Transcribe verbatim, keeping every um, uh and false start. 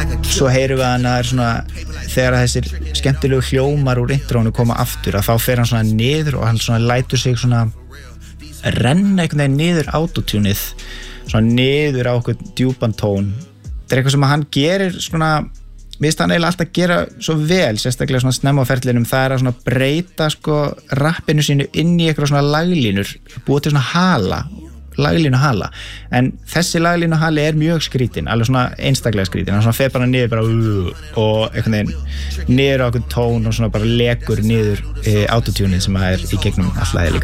svo heyrum við hann að er svona þegar þessir skemmtilegu hljómar úr intrónu koma aftur að þá fer hann svona niður og hann svona lætur sig svona renna einhvern veginn niður autotunið svona niður á okkur djúpan tón þetta er eitthvað sem hann gerir svona mér finnst hann eiginlega alltaf gera svo vel sérstaklega svona snemma á ferlinum það er að svona breyta sko rappinu sínu inn í eitthvað svona laglínur búið til svona hala laglínu hala en þessi laglínu hali er mjög skrítin alveg svona einstaklega skrítin hann svona fer bara niður bara uh, og einhvern veginn niður á okkur tón og svona bara lekur niður e, autotunið sem er í gegnum all lagið líka